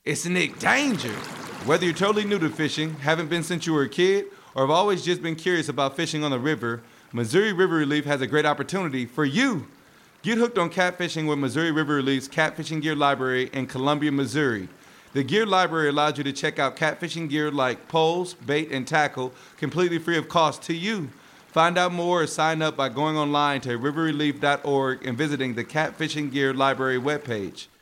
It's Nick Danger. Whether you're totally new to fishing, haven't been since you were a kid, or have always just been curious about fishing on the river, Missouri River Relief has a great opportunity for you. Get hooked on catfishing with Missouri River Relief's Catfishing Gear Library in Columbia, Missouri. The Gear Library allows you to check out catfishing gear like poles, bait, and tackle completely free of cost to you. Find out more or sign up by going online to riverrelief.org and visiting the Catfishing Gear Library webpage.